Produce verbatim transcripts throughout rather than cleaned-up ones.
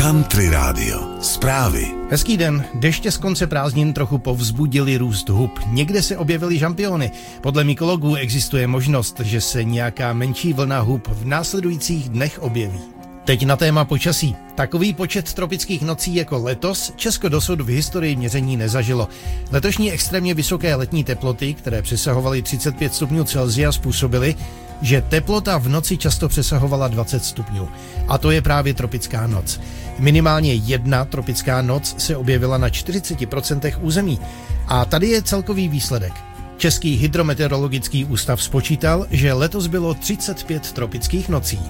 Country Radio. Zprávy. Hezký den. Deště z konce prázdnin trochu povzbudili růst hub. Někde se objevily žampiony. Podle mykologů existuje možnost, že se nějaká menší vlna hub v následujících dnech objeví. Teď na téma počasí. Takový počet tropických nocí jako letos Česko dosud v historii měření nezažilo. Letošní extrémně vysoké letní teploty, které přesahovaly třicet pět stupňů Celsia, způsobily, že teplota v noci často přesahovala dvacet stupňů. A to je právě tropická noc. Minimálně jedna tropická noc se objevila na čtyřicet procent území. A tady je celkový výsledek. Český hydrometeorologický ústav spočítal, že letos bylo třicet pět tropických nocí.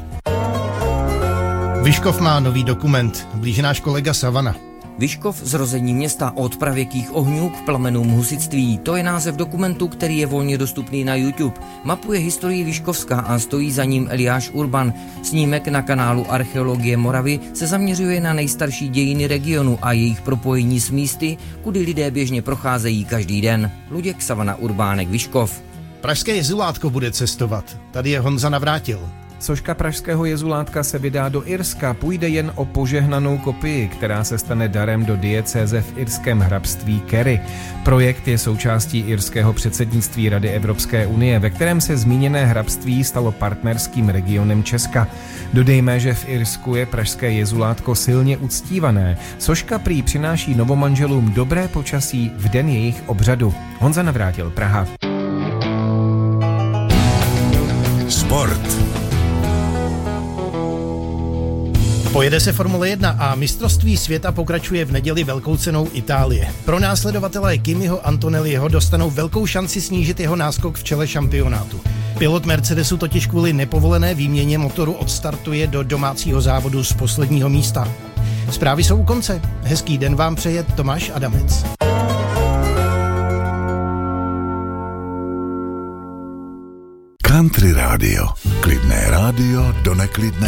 Vyškov má nový dokument, blíže náš kolega Savana. Vyškov, zrození města od pravěkých ohňů k plamenům husitství. To je název dokumentu, který je volně dostupný na YouTube. Mapuje historii Vyškovska a stojí za ním Eliáš Urban. Snímek na kanálu Archeologie Moravy se zaměřuje na nejstarší dějiny regionu a jejich propojení s místy, kudy lidé běžně procházejí každý den. Luděk, Savana, Urbánek, Vyškov. Pražské jezulátko bude cestovat. Tady je Honza Navrátil. Soška pražského jezulátka se vydá do Irska, půjde jen o požehnanou kopii, která se stane darem do diecéze v irském hrabství Kerry. Projekt je součástí irského předsednictví Rady Evropské unie, ve kterém se zmíněné hrabství stalo partnerským regionem Česka. Dodejme, že v Irsku je pražské jezulátko silně uctívané. Soška prý přináší novomanželům dobré počasí v den jejich obřadu. Honza Navrátil, Praha. Sport. Pojede se Formule jedna a mistrovství světa pokračuje v neděli velkou cenou Itálie. Pro následovatelé Kimiho Antonelliho dostanou velkou šanci snížit jeho náskok v čele šampionátu. Pilot Mercedesu totiž kvůli nepovolené výměně motoru odstartuje do domácího závodu z posledního místa. Zprávy jsou u konce. Hezký den vám přeje Tomáš Adamec. Country Radio. Klidné rádio do neklidné